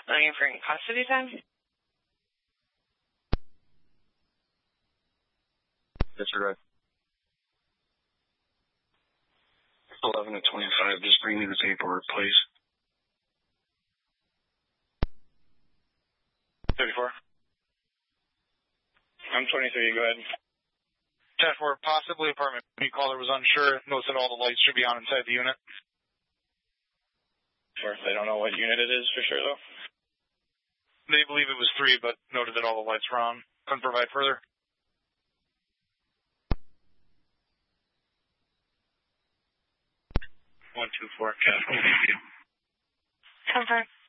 Looking for custody time? Disregard. 11 to 25, just bring me the paperwork, please. 34. I'm 23, go ahead. 10-4, possibly apartment. The caller was unsure, notes that all the lights should be on inside the unit. Sure, they don't know what unit it is for sure, though? They believe it was 3, but noted that all the lights were on. Couldn't provide further. 124, 10-4. Confirm.